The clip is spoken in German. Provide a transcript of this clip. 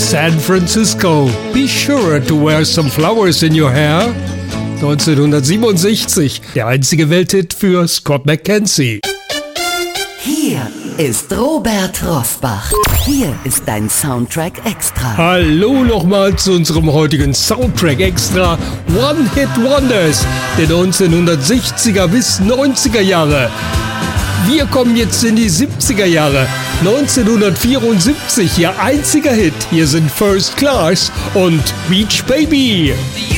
San Francisco. Be sure to wear some flowers in your hair. 1967, der einzige Welthit für Scott McKenzie. Hier ist Robert Rosbach. Hier ist dein Soundtrack Extra. Hallo nochmal zu unserem heutigen Soundtrack Extra One Hit Wonders der 1960er bis 90er Jahre. Wir kommen jetzt in die 70er Jahre. 1974, ihr einziger Hit. Hier sind First Class und Beach Baby.